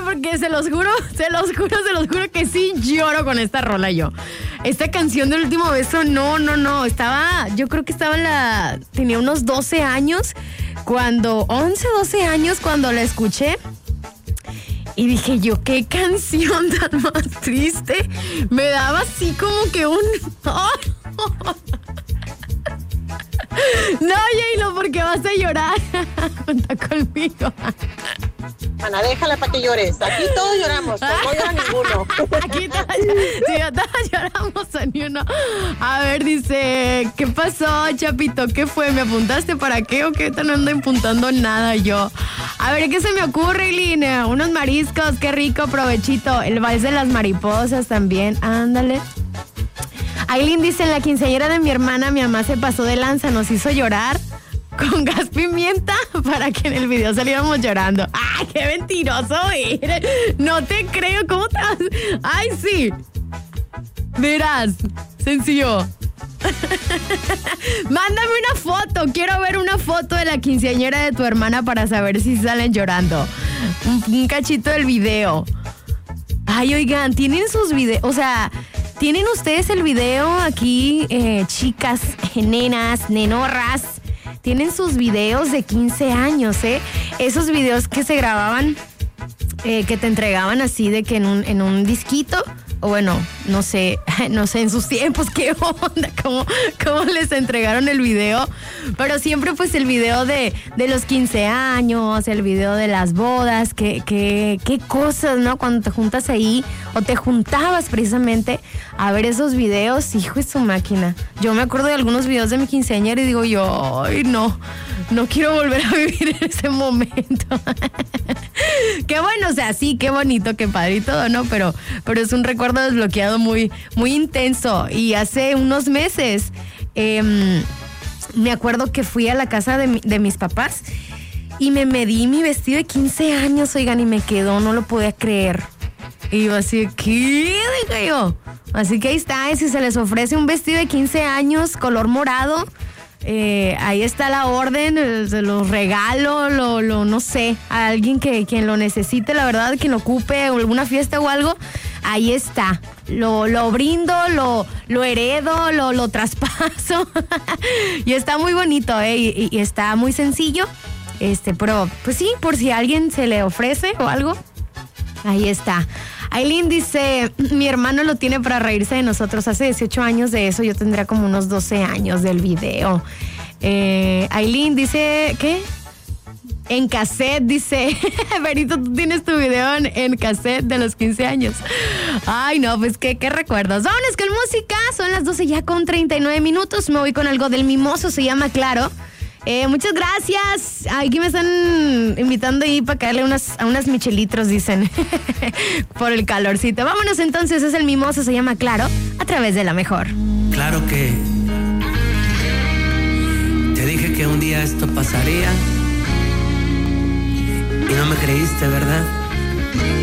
porque se los juro que sí lloro con esta rola yo. Esta canción del último beso, no. Yo creo que tenía unos 12 años, 12 años cuando la escuché. Y dije yo, qué canción tan más triste. Me daba así como que un... No, J-Lo, porque vas a llorar. Cuenta conmigo. Ana, déjala para que llores. Aquí todos lloramos, pero no llora ninguno. Aquí todos lloramos a ni uno. A ver, dice, ¿qué pasó, Chapito? ¿Qué fue? ¿Me apuntaste para qué o qué? No ando apuntando nada yo. A ver, ¿qué se me ocurre, Lina? Unos mariscos, qué rico, provechito. El vals de las mariposas también, ándale. Aileen dice, en la quinceañera de mi hermana, mi mamá se pasó de lanza, nos hizo llorar con gas pimienta para que en el video saliéramos llorando. ¡Ay, qué mentiroso eres! No te creo, ¿cómo te vas? ¡Ay, sí! Verás, sencillo. Mándame una foto, quiero ver una foto de la quinceañera de tu hermana para saber si salen llorando. Un cachito del video. Ay, oigan, tienen sus videos, o sea... ¿Tienen ustedes el video aquí, chicas, nenas, nenorras? Tienen sus videos de 15 años, ¿eh? Esos videos que se grababan, que te entregaban así de que en un disquito, o bueno, no sé en sus tiempos qué onda, cómo les entregaron el video, pero siempre pues el video de los 15 años, el video de las bodas, qué cosas, ¿no? Cuando te juntas ahí, o te juntabas precisamente a ver esos videos, hijo de su máquina. Yo me acuerdo de algunos videos de mi quinceañera y digo yo, ay, no quiero volver a vivir en ese momento. Qué bueno, o sea, sí, qué bonito, qué padre y todo, ¿no? Pero es un recuerdo desbloqueado muy, muy intenso. Y hace unos meses me acuerdo que fui a la casa de mis papás y me medí mi vestido de 15 años, oigan, y me quedó, no lo podía creer. Y yo así, ¿qué? Dije yo. Así que ahí está, si se les ofrece un vestido de 15 años, color morado, ahí está la orden, se los regalo, no sé, a alguien quien lo necesite, la verdad, quien lo ocupe o alguna fiesta o algo, ahí está. Lo brindo, lo heredo, lo traspaso. Y está muy bonito, y está muy sencillo. Pero pues sí, por si a alguien se le ofrece o algo, ahí está. Aileen dice, mi hermano lo tiene para reírse de nosotros. Hace 18 años de eso, yo tendría como unos 12 años del video. Aileen dice, ¿qué? En cassette, dice. Berito, tú tienes tu video en cassette de los 15 años. Ay, no, pues qué recuerdos. Vámonos con música. Son las 12 ya con 39 minutos. Me voy con algo del Mimoso, se llama Claro. Muchas gracias. Aquí me están invitando ahí para caerle a unas michelitros, dicen. Por el calorcito. Vámonos entonces, es el Mimoso, se llama Claro, a través de La Mejor. Claro que te dije que un día esto pasaría y no me creíste, ¿verdad?